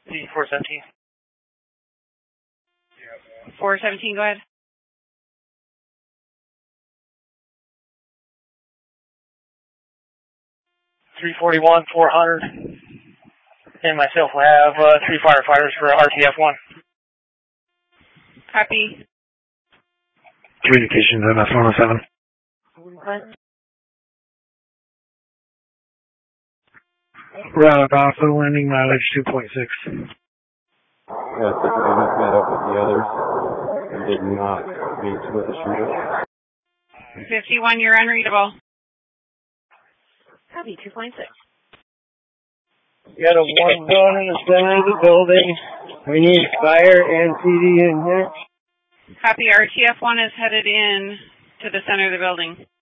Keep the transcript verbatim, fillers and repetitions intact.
four seventeen. four seventeen, go ahead. three forty-one, four hundred. And myself will have uh, three firefighters for R T F one. Copy. Communications M S one oh seven. Route Alpha, landing mileage two point six. Yeah, typically we've met up with the others and did not meet with the shooter. fifty-one, you're unreadable. Copy, two point six. Got a one gun in the center of the building. We need fire and C D in here. Copy, R T F one is headed in to the center of the building.